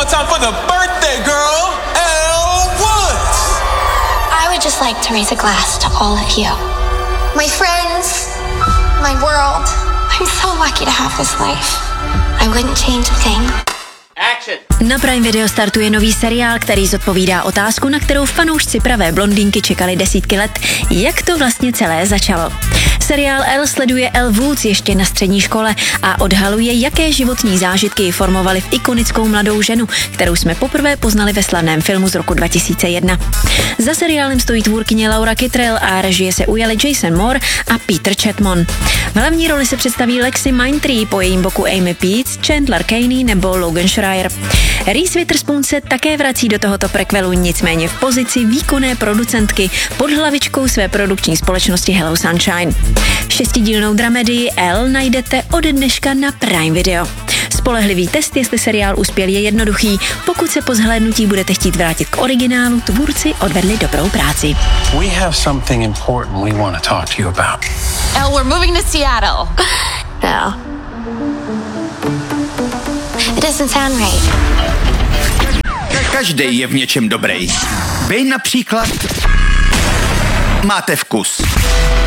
time for the birthday girl, Elle Woods. I would just like to raise a glass to all of you. My friends, my world. I'm so lucky to have this life. I wouldn't change a thing. Na Prime Video startuje nový seriál, který zodpovídá otázku, na kterou fanoušci pravé blondýnky čekali desítky let. Jak to vlastně celé začalo? Seriál Elle sleduje Elle Woods ještě na střední škole a odhaluje, jaké životní zážitky ji formovaly v ikonickou mladou ženu, kterou jsme poprvé poznali ve slavném filmu z roku 2001. Za seriálem stojí tvůrkyně Laura Kittrell a režie se ujali Jason Moore a Peter Chatmon. V hlavní roli se představí Lexi Mindtree, po jejím boku Amy Peets, Chandler Caney nebo Logan Schreier. Reese Witherspoon se také vrací do tohoto prequelu, nicméně v pozici výkonné producentky pod hlavičkou své produkční společnosti Hello Sunshine. 6dílnou dramedii Elle najdete ode dneška na Prime Video. Spolehlivý test, jestli seriál uspěl, je jednoduchý. Pokud se po zhlédnutí budete chtít vrátit k originálu, tvůrci odvedli dobrou práci. We have something important we want to talk to you about. Elle, we're moving to Seattle. No. It doesn't sound right. Každý je v něčem dobrý. Vy například máte vkus.